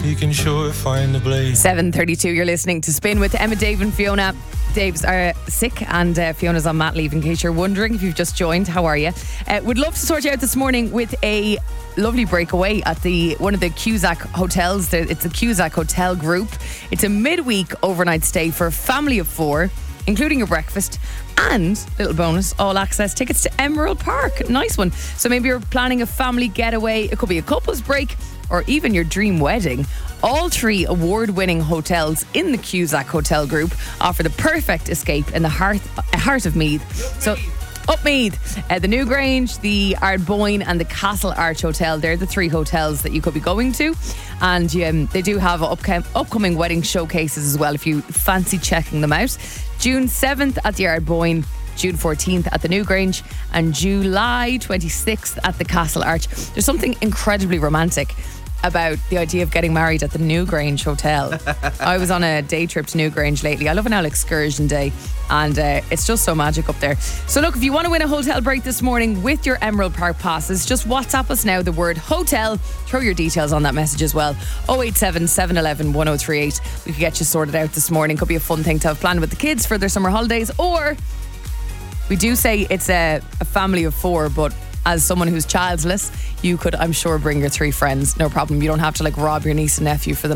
he can sure find the blade. 7:32, you're listening to Spin with Emma, Dave and Fiona. Dave's sick and Fiona's on mat leave, in case you're wondering if you've just joined. How are you? Would love to sort you out this morning with a lovely breakaway at one of the Cusack hotels. It's the Cusack Hotel Group. It's a midweek overnight stay for a family of 4, including a breakfast and, little bonus, all access tickets to Emerald Park. Nice one. So maybe you're planning a family getaway. It could be a couple's break or even your dream wedding. All 3 award-winning hotels in the Cusack Hotel Group offer the perfect escape in the heart of Meath. So, Upmeath, the Newgrange, the Ardboyne and the Castle Arch Hotel. They're the 3 hotels that you could be going to. And they do have upcoming wedding showcases as well if you fancy checking them out. June 7th at the Ardboyne, June 14th at the Newgrange and July 26th at the Castle Arch. There's something incredibly romantic about the idea of getting married at the Newgrange Hotel. I was on a day trip to Newgrange lately. I love an old excursion day and it's just so magic up there. So look, if you want to win a hotel break this morning with your Emerald Park passes, just WhatsApp us now the word hotel. Throw your details on that message as well. 087 711 1038. We could get you sorted out this morning. Could be a fun thing to have planned with the kids for their summer holidays, or we do say it's a family of 4, but as someone who's childless, you could, I'm sure, bring your 3 friends. No problem. You don't have to rob your niece and nephew for the